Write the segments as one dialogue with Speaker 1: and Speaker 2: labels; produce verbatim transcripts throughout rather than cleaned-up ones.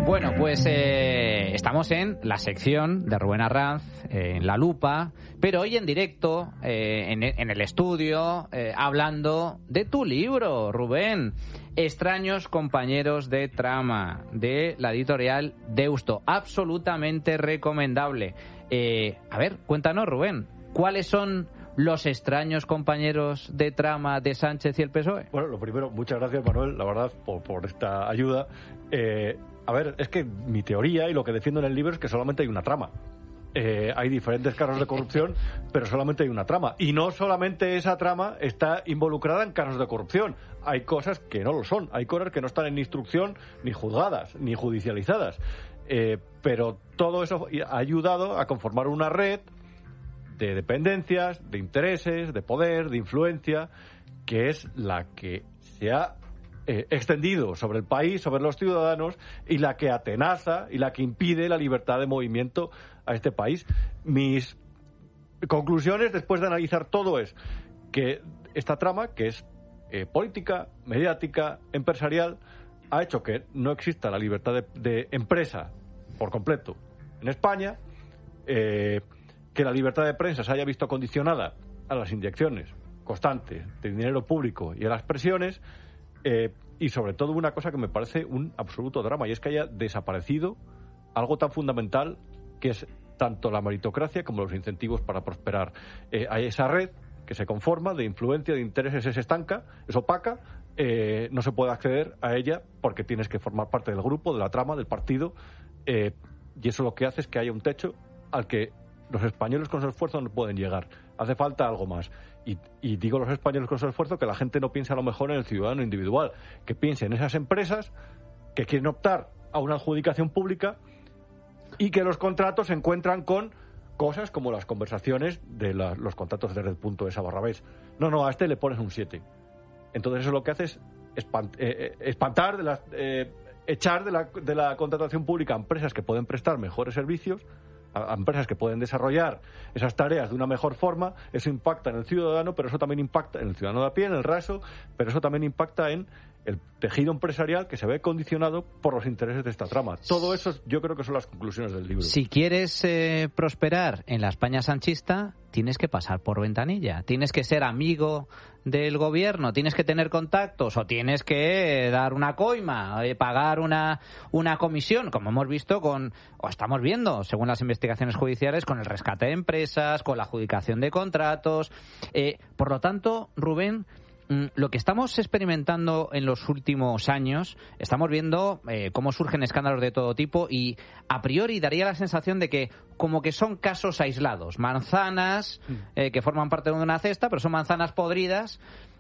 Speaker 1: Bueno, pues eh, estamos en la sección de Rubén Arranz, eh, en La Lupa, pero hoy en directo, eh, en, en el estudio, eh, hablando de tu libro, Rubén, Extraños compañeros de trama, de la editorial Deusto, absolutamente recomendable. Eh, a ver, cuéntanos, Rubén, ¿cuáles son los extraños compañeros de trama de Sánchez y el P S O E?
Speaker 2: Bueno, lo primero, muchas gracias, Manuel, la verdad, por, por esta ayuda. Eh, a ver, es que mi teoría y lo que defiendo en el libro es que solamente hay una trama. Eh, hay diferentes casos de corrupción, pero solamente hay una trama. Y no solamente esa trama está involucrada en casos de corrupción. Hay cosas que no lo son. Hay cosas que no están en instrucción ni juzgadas, ni judicializadas. Eh, pero todo eso ha ayudado a conformar una red de dependencias, de intereses, de poder, de influencia, que es la que se ha eh, extendido sobre el país, sobre los ciudadanos, y la que atenaza y la que impide la libertad de movimiento a este país. Mis conclusiones, después de analizar todo, es que esta trama, que es eh, política, mediática, empresarial, ha hecho que no exista la libertad de, de empresa por completo en España, eh, que la libertad de prensa se haya visto condicionada a las inyecciones constantes de dinero público y a las presiones, eh, y sobre todo una cosa que me parece un absoluto drama, y es que haya desaparecido algo tan fundamental que es tanto la meritocracia como los incentivos para prosperar. Eh, hay esa red que se conforma de influencia, de intereses, es estanca, es opaca, eh, no se puede acceder a ella porque tienes que formar parte del grupo, de la trama, del partido, eh, y eso lo que hace es que haya un techo al que los españoles con su esfuerzo no pueden llegar. Hace falta algo más. Y, y digo los españoles con su esfuerzo, que la gente no piense a lo mejor en el ciudadano individual, que piense en esas empresas que quieren optar a una adjudicación pública y que los contratos se encuentran con cosas como las conversaciones de la, los contratos de red.es a Barrabés. No, no, a este le pones un siete. Entonces eso lo que hace es espant, eh, espantar, de la, eh, echar de la, de la contratación pública a empresas que pueden prestar mejores servicios, a empresas que pueden desarrollar esas tareas de una mejor forma. Eso impacta en el ciudadano, pero eso también impacta en el ciudadano de a pie, en el raso, pero eso también impacta en el tejido empresarial que se ve condicionado por los intereses de esta trama. Todo eso yo creo que son las conclusiones del libro.
Speaker 1: Si quieres eh, prosperar en la España sanchista, tienes que pasar por ventanilla, tienes que ser amigo del gobierno, tienes que tener contactos o tienes que dar una coima, eh, pagar una, una comisión, como hemos visto con, o estamos viendo, según las investigaciones judiciales, con el rescate de empresas, con la adjudicación de contratos. Eh, por lo tanto, Rubén, lo que estamos experimentando en los últimos años, estamos viendo eh, cómo surgen escándalos de todo tipo y a priori daría la sensación de que como que son casos aislados, manzanas eh, que forman parte de una cesta, pero son manzanas podridas,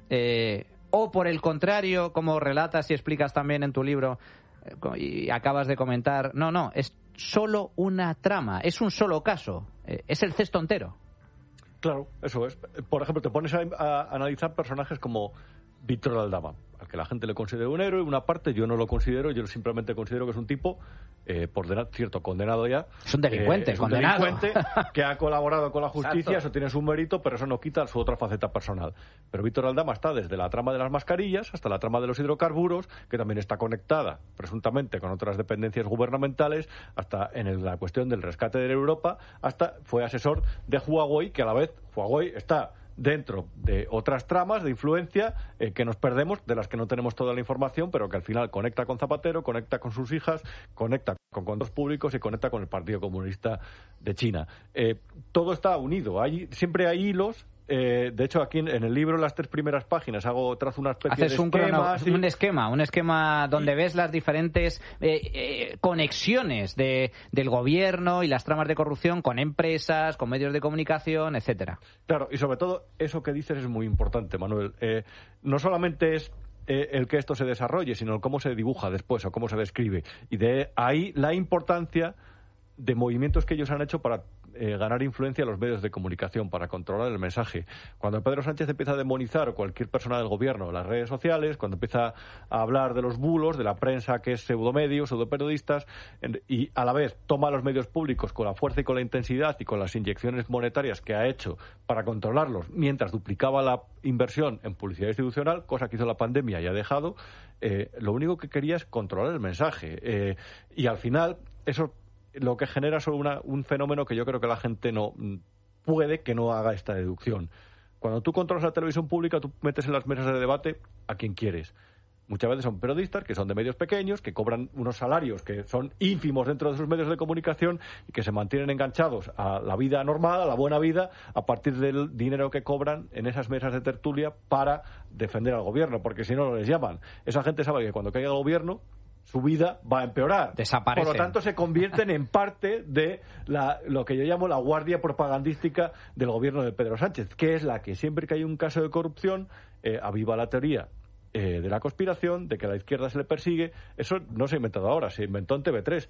Speaker 1: eh, o por el contrario, como relatas y explicas también en tu libro eh, y acabas de comentar, no, no, es solo una trama, es un solo caso, eh, es el cesto entero.
Speaker 2: Claro, eso es. Por ejemplo, te pones a, a analizar personajes como Víctor Aldama, al que la gente le considera un héroe, una parte yo no lo considero, yo simplemente considero que es un tipo, eh, por de, cierto, condenado ya.
Speaker 1: Es un delincuente,
Speaker 2: eh, es
Speaker 1: condenado.
Speaker 2: un delincuente que ha colaborado con la justicia,
Speaker 1: Exacto.
Speaker 2: Eso tiene su mérito, pero eso no quita su otra faceta personal. Pero Víctor Aldama está desde la trama de las mascarillas hasta la trama de los hidrocarburos, que también está conectada, presuntamente, con otras dependencias gubernamentales, hasta en el, la cuestión del rescate de Europa, hasta fue asesor de Huawei, que a la vez Huawei está dentro de otras tramas de influencia eh, que nos perdemos, de las que no tenemos toda la información, pero que al final conecta con Zapatero, conecta con sus hijas, conecta con contratos públicos y conecta con el Partido Comunista de China. Eh, todo está unido, hay, siempre hay hilos. Eh, de hecho, aquí en, en el libro, en las tres primeras páginas, hago trazo una especie
Speaker 1: Haces
Speaker 2: de
Speaker 1: un,
Speaker 2: esquema,
Speaker 1: crono,
Speaker 2: ¿sí?
Speaker 1: un esquema, un esquema donde y... ves las diferentes eh, eh, conexiones de, del gobierno y las tramas de corrupción con empresas, con medios de comunicación, etcétera.
Speaker 2: Claro, y sobre todo eso que dices es muy importante, Manuel. Eh, no solamente es eh, el que esto se desarrolle, sino el cómo se dibuja después o cómo se describe. Y de ahí la importancia de movimientos que ellos han hecho para eh, ganar influencia en los medios de comunicación, para controlar el mensaje. Cuando Pedro Sánchez empieza a demonizar o cualquier persona del gobierno en las redes sociales, cuando empieza a hablar de los bulos, de la prensa que es pseudomedios, pseudoperiodistas, en, y a la vez toma los medios públicos con la fuerza y con la intensidad y con las inyecciones monetarias que ha hecho para controlarlos, mientras duplicaba la inversión en publicidad institucional, cosa que hizo la pandemia y ha dejado, eh, lo único que quería es controlar el mensaje. Eh, y al final, eso lo que genera es una, un fenómeno que yo creo que la gente no puede que no haga esta deducción. Cuando tú controlas la televisión pública, tú metes en las mesas de debate a quien quieres. Muchas veces son periodistas que son de medios pequeños, que cobran unos salarios que son ínfimos dentro de sus medios de comunicación y que se mantienen enganchados a la vida normal, a la buena vida, a partir del dinero que cobran en esas mesas de tertulia para defender al gobierno, porque si no, no les llaman. Esa gente sabe que cuando caiga el gobierno, su vida va a empeorar.
Speaker 1: Desaparecen.
Speaker 2: Por lo tanto, se convierten en parte de la, lo que yo llamo la guardia propagandística del gobierno de Pedro Sánchez, que es la que siempre que hay un caso de corrupción, eh, aviva la teoría Eh, de la conspiración, de que a la izquierda se le persigue. Eso no se ha inventado ahora, se inventó en T V tres.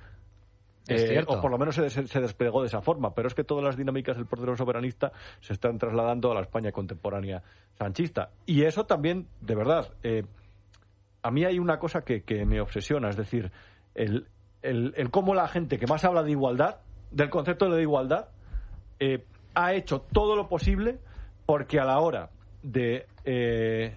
Speaker 1: Es
Speaker 2: eh,
Speaker 1: cierto.
Speaker 2: O por lo menos se, se desplegó de esa forma. Pero es que todas las dinámicas del portero soberanista se están trasladando a la España contemporánea sanchista. Y eso también, de verdad, eh, a mí hay una cosa que, que me obsesiona, es decir, el, el, el cómo la gente que más habla de igualdad, del concepto de igualdad, eh, ha hecho todo lo posible porque a la hora de... Eh,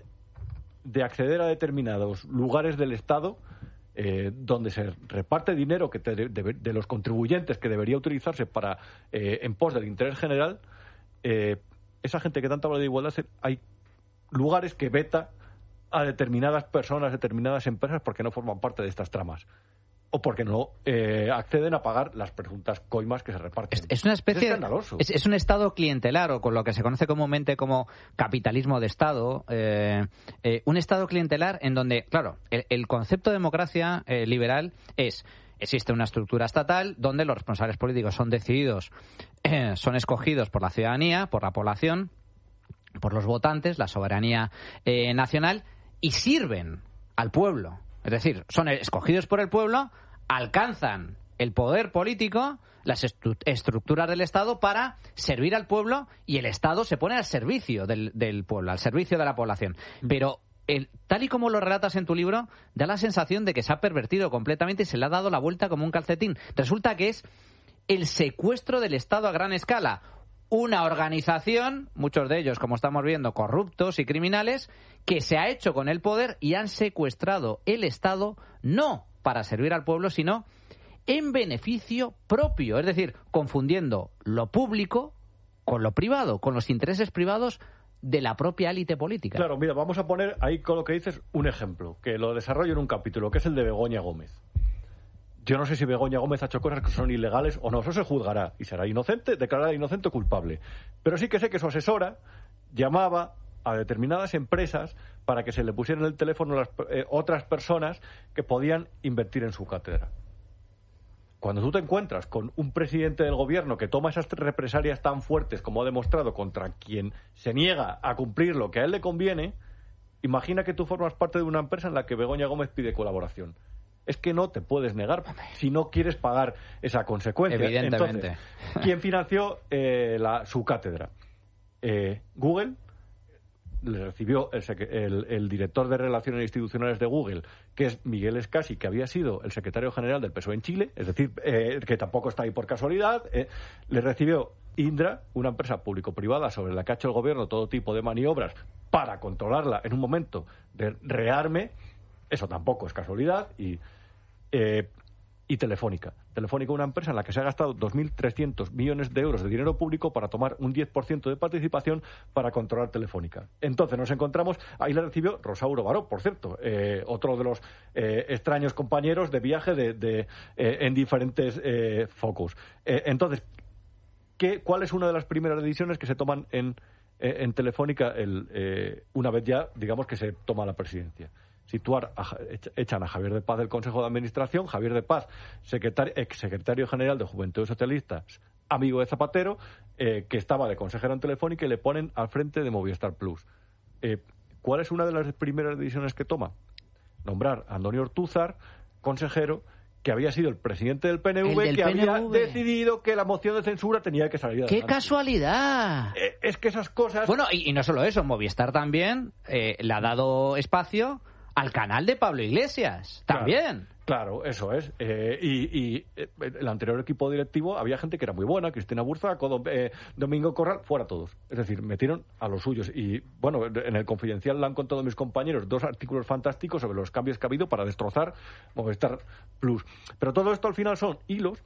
Speaker 2: de acceder a determinados lugares del Estado eh, donde se reparte dinero que te, de, de los contribuyentes que debería utilizarse para eh, en pos del interés general, eh, esa gente que tanto habla de igualdad, hay lugares que veta a determinadas personas, determinadas empresas porque no forman parte de estas tramas o porque no eh, acceden a pagar las presuntas coimas que se reparten.
Speaker 1: Es, es una especie,
Speaker 2: es escandaloso.
Speaker 1: Es, es un estado clientelar, o con lo que se conoce comúnmente como capitalismo de Estado, eh, eh, un estado clientelar en donde, claro, el, el concepto de democracia eh, liberal es: existe una estructura estatal donde los responsables políticos son decididos, eh, son escogidos por la ciudadanía, por la población, por los votantes, la soberanía eh, nacional, y sirven al pueblo. Es decir, son escogidos por el pueblo, alcanzan el poder político, las estru- estructuras del Estado para servir al pueblo, y el Estado se pone al servicio del, del pueblo, al servicio de la población. Pero el, tal y como lo relatas en tu libro, da la sensación de que se ha pervertido completamente y se le ha dado la vuelta como un calcetín. Resulta que es el secuestro del Estado a gran escala. Una organización, muchos de ellos, como estamos viendo, corruptos y criminales, que se ha hecho con el poder y han secuestrado el Estado no para servir al pueblo, sino en beneficio propio. Es decir, confundiendo lo público con lo privado, con los intereses privados de la propia élite política.
Speaker 2: Claro, mira, vamos a poner ahí con lo que dices un ejemplo, que lo desarrollo en un capítulo, que es el de Begoña Gómez. Yo no sé si Begoña Gómez ha hecho cosas que son ilegales o no, eso se juzgará y será inocente, declarada inocente o culpable. Pero sí que sé que su asesora llamaba a determinadas empresas para que se le pusieran en el teléfono las, eh, otras personas que podían invertir en su cátedra. Cuando tú te encuentras con un presidente del gobierno que toma esas represalias tan fuertes como ha demostrado contra quien se niega a cumplir lo que a él le conviene, imagina que tú formas parte de una empresa en la que Begoña Gómez pide colaboración. Es que no te puedes negar si no quieres pagar esa consecuencia.
Speaker 1: Evidentemente.
Speaker 2: Entonces, ¿quién financió eh, la, su cátedra? Eh, Google. Le recibió el, el, el director de Relaciones Institucionales de Google, que es Miguel Escasi, que había sido el secretario general del P S O E en Chile, es decir, eh, que tampoco está ahí por casualidad. Eh, le recibió Indra, una empresa público-privada sobre la que ha hecho el gobierno todo tipo de maniobras para controlarla en un momento de rearme. Eso tampoco es casualidad. Y eh, y Telefónica. Telefónica, una empresa en la que se ha gastado dos mil trescientos millones de euros de dinero público para tomar un diez por ciento de participación para controlar Telefónica. Entonces nos encontramos, ahí le recibió Rosauro Baró, por cierto, eh, otro de los eh, extraños compañeros de viaje de, de, eh, en diferentes eh, focos. Eh, entonces, ¿qué, ¿cuál es una de las primeras decisiones que se toman en, eh, en Telefónica el, eh, una vez ya, digamos, que se toma la presidencia? Situar a, echan a Javier de Paz del Consejo de Administración. Javier de Paz, secretario, ex secretario general de Juventudes Socialistas, amigo de Zapatero, eh, que estaba de consejero en Telefónica, y le ponen al frente de Movistar Plus. Eh, ¿Cuál es una de las primeras decisiones que toma? Nombrar a Antonio Ortúzar, consejero, que había sido el presidente del P N V
Speaker 1: del
Speaker 2: que
Speaker 1: P N V.
Speaker 2: había decidido que la moción de censura tenía que salir adelante.
Speaker 1: ¡Qué casualidad!
Speaker 2: Eh, es que esas cosas...
Speaker 1: Bueno, y, y no solo eso, Movistar también eh, le ha dado espacio al canal de Pablo Iglesias, también.
Speaker 2: Claro. Claro, eso es. Eh, y, y eh, el anterior equipo directivo había gente que era muy buena, Cristina Burzaco, Dom- eh, Domingo Corral, fuera todos. Es decir, metieron a los suyos. Y bueno, en el Confidencial le han contado mis compañeros dos artículos fantásticos sobre los cambios que ha habido para destrozar Movistar Plus. Pero todo esto al final son hilos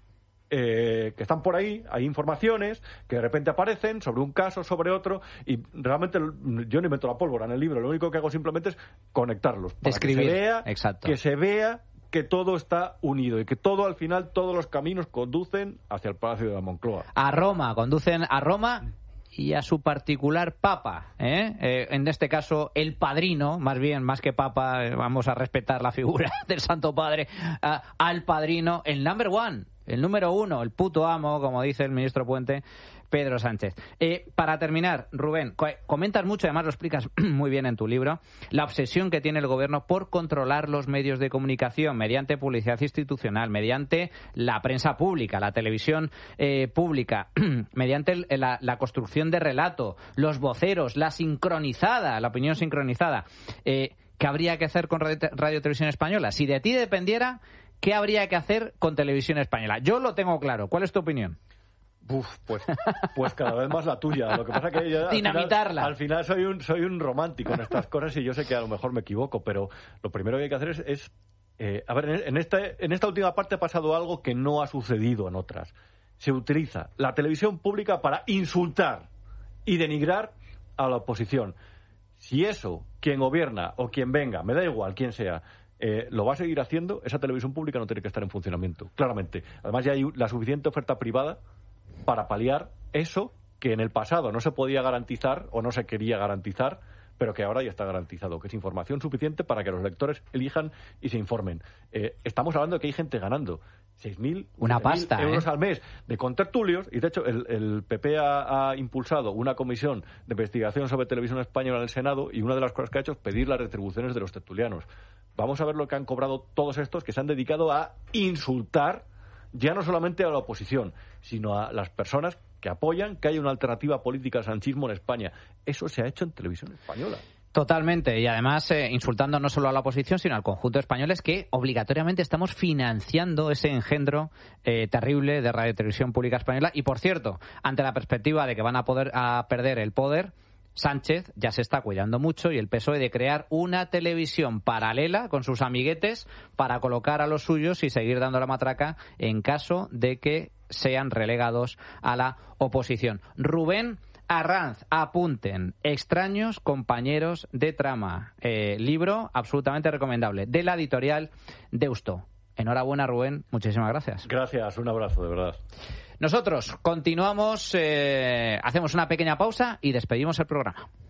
Speaker 2: Eh, que están por ahí, hay informaciones que de repente aparecen sobre un caso, sobre otro, y realmente yo no invento la pólvora en el libro, lo único que hago simplemente es conectarlos para
Speaker 1: Describir.
Speaker 2: que se vea,
Speaker 1: Exacto.
Speaker 2: que se vea que todo está unido y que todo al final, todos los caminos conducen hacia el Palacio de la Moncloa.
Speaker 1: A Roma, conducen a Roma y a su particular papa, ¿eh? Eh, en este caso el padrino, más bien, más que papa, eh, vamos a respetar la figura del Santo Padre, uh, al padrino, el number one, el número uno, el puto amo, como dice el ministro Puente, Pedro Sánchez. Eh, para terminar, Rubén, co- comentas mucho, además lo explicas muy bien en tu libro, la obsesión que tiene el gobierno por controlar los medios de comunicación mediante publicidad institucional, mediante la prensa pública, la televisión eh, pública, mediante el, la, la construcción de relato, los voceros, la sincronizada, la opinión sincronizada. Eh, ¿Qué habría que hacer con Radio, Radio Televisión Española? Si de ti dependiera, ¿qué habría que hacer con Televisión Española? Yo lo tengo claro. ¿Cuál es tu opinión?
Speaker 2: Uf, pues, pues cada vez más la tuya. Lo que pasa que yo al
Speaker 1: Dinamitarla.
Speaker 2: Final, al final soy un soy un romántico en estas cosas y yo sé que a lo mejor me equivoco, pero lo primero que hay que hacer es, es eh, a ver, en esta en esta última parte ha pasado algo que no ha sucedido en otras. Se utiliza la televisión pública para insultar y denigrar a la oposición. Si eso, quien gobierna o quien venga, me da igual quién sea, Eh, lo va a seguir haciendo, esa televisión pública no tiene que estar en funcionamiento, claramente. Además ya hay la suficiente oferta privada para paliar eso que en el pasado no se podía garantizar o no se quería garantizar, pero que ahora ya está garantizado, que es información suficiente para que los lectores elijan y se informen. Eh, estamos hablando de que hay gente ganando seis mil
Speaker 1: Una pasta,
Speaker 2: euros
Speaker 1: ¿eh?
Speaker 2: al mes de contertulios, y de hecho el, el P P ha, ha impulsado una comisión de investigación sobre televisión española en el Senado, y una de las cosas que ha hecho es pedir las retribuciones de los tertulianos. Vamos a ver lo que han cobrado todos estos que se han dedicado a insultar ya no solamente a la oposición, sino a las personas que apoyan que haya una alternativa política al sanchismo en España. Eso se ha hecho en televisión española.
Speaker 1: Totalmente, y además eh, insultando no solo a la oposición, sino al conjunto de españoles que obligatoriamente estamos financiando ese engendro eh, terrible de Radio y Televisión Pública Española. Y por cierto, ante la perspectiva de que van a poder a perder el poder, Sánchez ya se está cuidando mucho, y el P S O E, de crear una televisión paralela con sus amiguetes para colocar a los suyos y seguir dando la matraca en caso de que sean relegados a la oposición. Rubén Arranz, apunten, Extraños compañeros de trama, eh, libro absolutamente recomendable, de la editorial Deusto. Enhorabuena, Rubén, muchísimas gracias.
Speaker 2: Gracias, un abrazo, de verdad.
Speaker 1: Nosotros continuamos, eh, hacemos una pequeña pausa y despedimos el programa.